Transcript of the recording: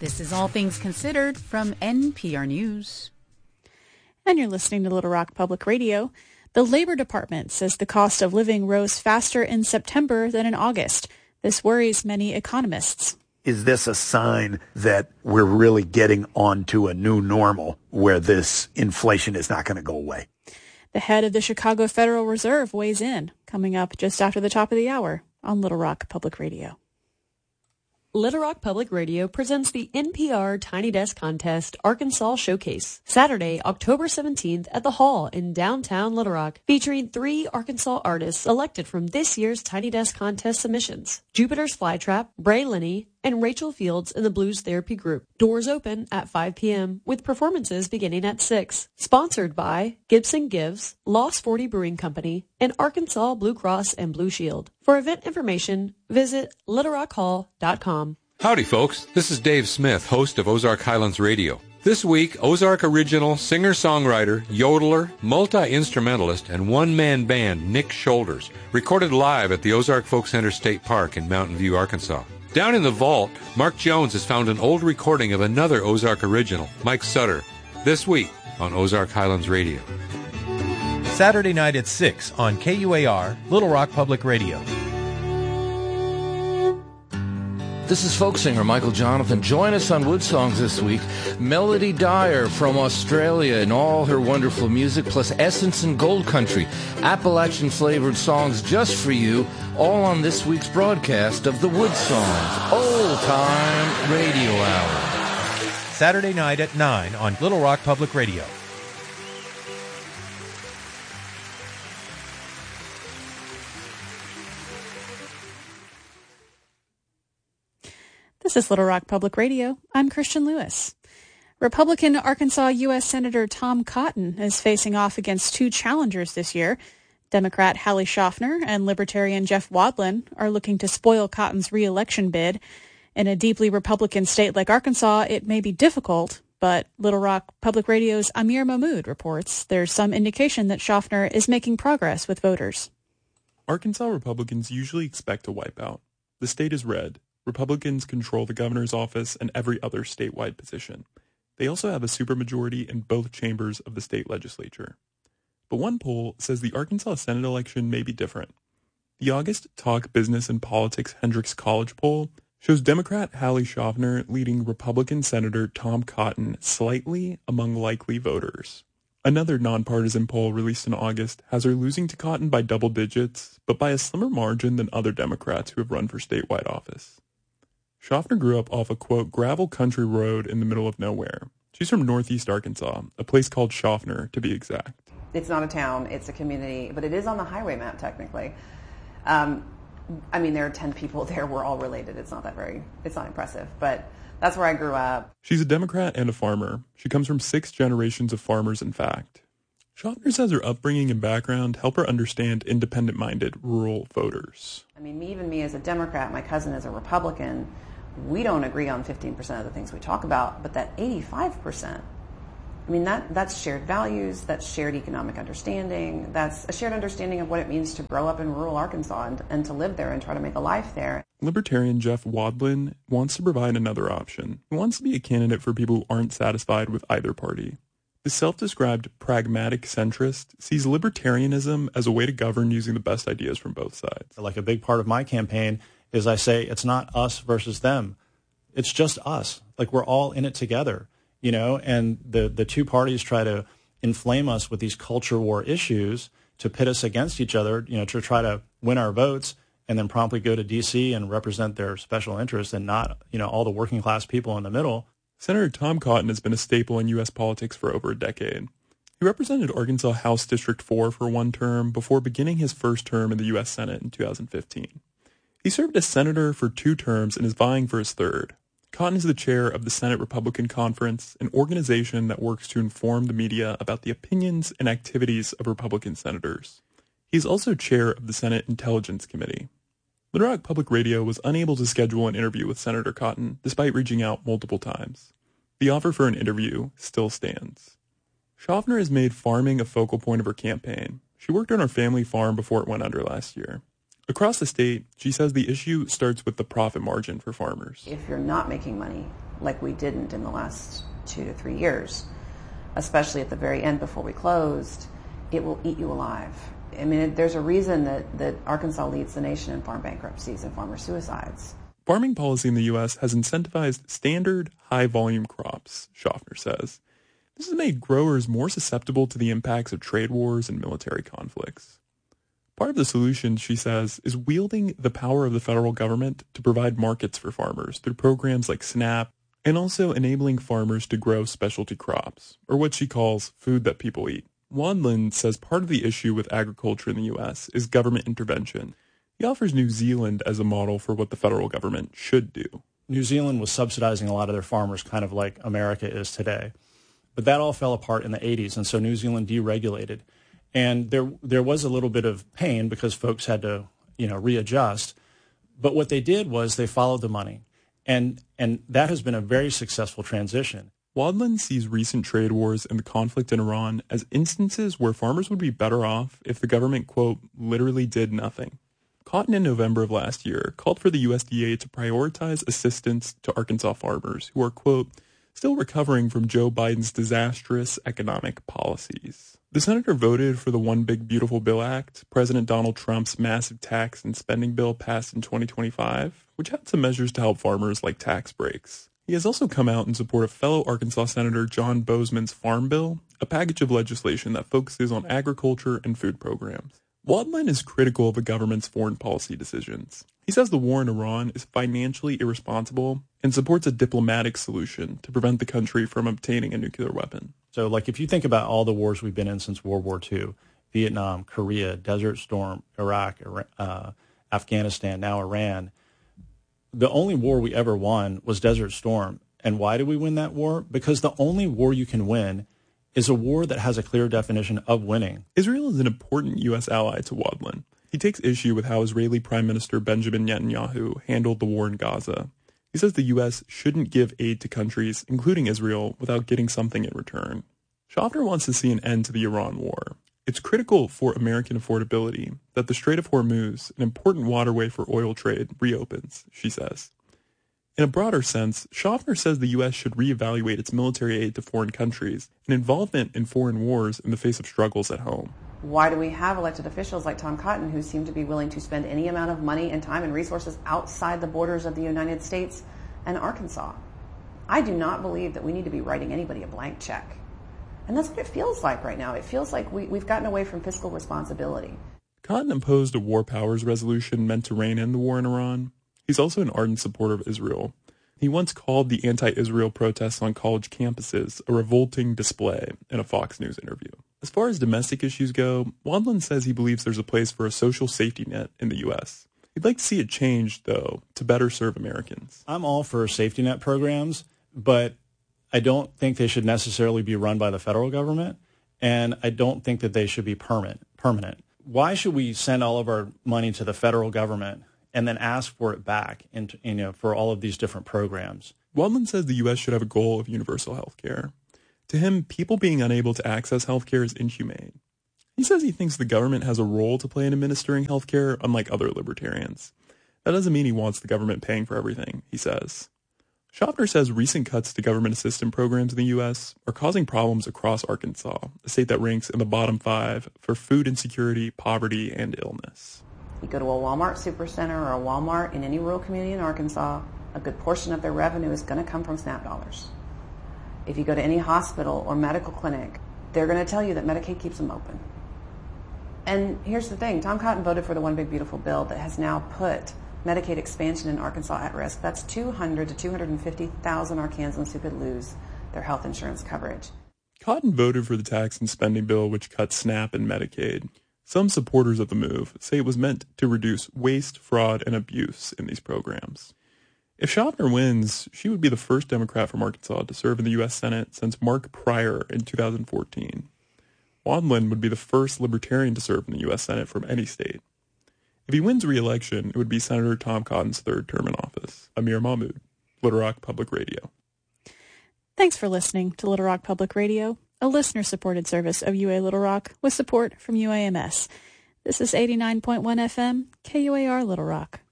This is All Things Considered from NPR News. And you're listening to Little Rock Public Radio. The Labor Department says the cost of living rose faster in September than in August. This worries many economists. Is this a sign that we're really getting onto a new normal where this inflation is not going to go away? The head of the Chicago Federal Reserve weighs in, coming up just after the top of the hour on Little Rock Public Radio. Little Rock Public Radio presents the NPR Tiny Desk Contest Arkansas Showcase, Saturday, October 17th at the Hall in downtown Little Rock, featuring 3 Arkansas artists selected from this year's Tiny Desk Contest submissions: Jupiter's Flytrap, Bray Linney, and Rachel Fields in the Blues Therapy Group. Doors open at 5 p.m. with performances beginning at 6. Sponsored by Gibson Gives, Lost 40 Brewing Company, and Arkansas Blue Cross and Blue Shield. For event information, visit littlerockhall.com. Howdy, folks. This is Dave Smith, host of Ozark Highlands Radio. This week, Ozark original singer-songwriter, yodeler, multi-instrumentalist, and one-man band Nick Shoulders recorded live at the Ozark Folk Center State Park in Mountain View, Arkansas. Down in the vault, Mark Jones has found an old recording of another Ozark original, Mike Sutter, this week on Ozark Highlands Radio. Saturday night at 6 on KUAR, Little Rock Public Radio. This is folk singer Michael Jonathan. Join us on Wood Songs this week. Melody Dyer from Australia and all her wonderful music, plus Essence and Gold Country, Appalachian-flavored songs just for you, all on this week's broadcast of the Wood Songs Old Time Radio Hour. Saturday night at 9 on Little Rock Public Radio. This is Little Rock Public Radio. I'm Christian Lewis. Republican Arkansas U.S. Senator Tom Cotton is facing off against 2 challengers this year. Democrat Hallie Schaffner and Libertarian Jeff Wadlin are looking to spoil Cotton's re-election bid. In a deeply Republican state like Arkansas, it may be difficult, but Little Rock Public Radio's Amir Mahmood reports there's some indication that Schaffner is making progress with voters. Arkansas Republicans usually expect a wipeout. The state is red. Republicans control the governor's office and every other statewide position. They also have a supermajority in both chambers of the state legislature. But one poll says the Arkansas Senate election may be different. The August Talk Business and Politics Hendricks College poll shows Democrat Hallie Schaffner leading Republican Senator Tom Cotton slightly among likely voters. Another nonpartisan poll released in August has her losing to Cotton by double digits, but by a slimmer margin than other Democrats who have run for statewide office. Schaffner grew up off a, quote, gravel country road in the middle of nowhere. She's from northeast Arkansas, a place called Schaffner, to be exact. It's not a town, it's a community, but it is on the highway map, technically. I mean, there are 10 people there. We're all related. It's not impressive, but that's where I grew up. She's a Democrat and a farmer. She comes from 6 generations of farmers, in fact. Schaffner says her upbringing and background help her understand independent-minded rural voters. I mean, even me as a Democrat, my cousin is a Republican. We don't agree on 15% of the things we talk about, but that 85%, I mean, that's shared values, that's shared economic understanding, that's a shared understanding of what it means to grow up in rural Arkansas and to live there and try to make a life there. Libertarian Jeff Wadlin wants to provide another option. He wants to be a candidate for people who aren't satisfied with either party. The self-described pragmatic centrist sees libertarianism as a way to govern using the best ideas from both sides. Like a big part of my campaign is I say it's not us versus them. It's just us. Like we're all in it together, you know, and the 2 parties try to inflame us with these culture war issues to pit us against each other, you know, to try to win our votes and then promptly go to D.C. and represent their special interests and not, you know, all the working class people in the middle. Senator Tom Cotton has been a staple in U.S. politics for over a decade. He represented Arkansas House District 4 for 1 term before beginning his first term in the U.S. Senate in 2015. He served as senator for 2 terms and is vying for his 3rd. Cotton is the chair of the Senate Republican Conference, an organization that works to inform the media about the opinions and activities of Republican senators. He is also chair of the Senate Intelligence Committee. Little Rock Public Radio was unable to schedule an interview with Senator Cotton, despite reaching out multiple times. The offer for an interview still stands. Schaffner has made farming a focal point of her campaign. She worked on her family farm before it went under last year. Across the state, she says the issue starts with the profit margin for farmers. If you're not making money, like we didn't in the last 2 to 3 years, especially at the very end before we closed, it will eat you alive. I mean, there's a reason that Arkansas leads the nation in farm bankruptcies and farmer suicides. Farming policy in the U.S. has incentivized standard, high-volume crops, Schaffner says. This has made growers more susceptible to the impacts of trade wars and military conflicts. Part of the solution, she says, is wielding the power of the federal government to provide markets for farmers through programs like SNAP, and also enabling farmers to grow specialty crops, or what she calls food that people eat. Wadlin says part of the issue with agriculture in the U.S. is government intervention. He offers New Zealand as a model for what the federal government should do. New Zealand was subsidizing a lot of their farmers kind of like America is today. But that all fell apart in the 80s, and so New Zealand deregulated. And there was a little bit of pain because folks had to, readjust. But what they did was they followed the money. And that has been a very successful transition. Wadlin sees recent trade wars and the conflict in Iran as instances where farmers would be better off if the government, quote, literally did nothing. Cotton in November of last year called for the USDA to prioritize assistance to Arkansas farmers who are, quote, still recovering from Joe Biden's disastrous economic policies. The senator voted for the One Big Beautiful Bill Act, President Donald Trump's massive tax and spending bill passed in 2025, which had some measures to help farmers like tax breaks. He has also come out in support of fellow Arkansas Senator John Bozeman's Farm Bill, a package of legislation that focuses on agriculture and food programs. Wadlin is critical of the government's foreign policy decisions. He says the war in Iran is financially irresponsible and supports a diplomatic solution to prevent the country from obtaining a nuclear weapon. So, if you think about all the wars we've been in since World War II, Vietnam, Korea, Desert Storm, Iraq, Afghanistan, now Iran, the only war we ever won was Desert Storm. And why did we win that war? Because the only war you can win is a war that has a clear definition of winning. Israel is an important U.S. ally to Wadlin. He takes issue with how Israeli Prime Minister Benjamin Netanyahu handled the war in Gaza. He says the U.S. shouldn't give aid to countries, including Israel, without getting something in return. Schaffner wants to see an end to the Iran war. It's critical for American affordability that the Strait of Hormuz, an important waterway for oil trade, reopens, she says. In a broader sense, Schaffner says the U.S. should reevaluate its military aid to foreign countries and involvement in foreign wars in the face of struggles at home. Why do we have elected officials like Tom Cotton who seem to be willing to spend any amount of money and time and resources outside the borders of the United States and Arkansas? I do not believe that we need to be writing anybody a blank check. And that's what it feels like right now. It feels like we've gotten away from fiscal responsibility. Cotton imposed a war powers resolution meant to rein in the war in Iran. He's also an ardent supporter of Israel. He once called the anti-Israel protests on college campuses a revolting display in a Fox News interview. As far as domestic issues go, Wadlin says he believes there's a place for a social safety net in the U.S. He'd like to see it changed, though, to better serve Americans. I'm all for safety net programs, but I don't think they should necessarily be run by the federal government, and I don't think that they should be permanent. Why should we send all of our money to the federal government and then ask for it back for all of these different programs? Wadlin says the U.S. should have a goal of universal health care. To him, people being unable to access health care is inhumane. He says he thinks the government has a role to play in administering health care, unlike other libertarians. That doesn't mean he wants the government paying for everything, he says. Schaffner says recent cuts to government assistance programs in the U.S. are causing problems across Arkansas, a state that ranks in the bottom 5 for food insecurity, poverty, and illness. You go to a Walmart Supercenter or a Walmart in any rural community in Arkansas, a good portion of their revenue is going to come from SNAP dollars. If you go to any hospital or medical clinic, they're going to tell you that Medicaid keeps them open. And here's the thing, Tom Cotton voted for the One Big Beautiful Bill that has now put Medicaid expansion in Arkansas at risk. That's 200 to 250,000 Arkansans who could lose their health insurance coverage. Cotton voted for the tax and spending bill which cut SNAP and Medicaid. Some supporters of the move say it was meant to reduce waste, fraud, and abuse in these programs. If Schaffner wins, she would be the first Democrat from Arkansas to serve in the U.S. Senate since Mark Pryor in 2014. Wadlin would be the first Libertarian to serve in the U.S. Senate from any state. If he wins re-election, it would be Senator Tom Cotton's third term in office. Amir Mahmood, Little Rock Public Radio. Thanks for listening to Little Rock Public Radio, a listener-supported service of UA Little Rock with support from UAMS. This is 89.1 FM, KUAR Little Rock.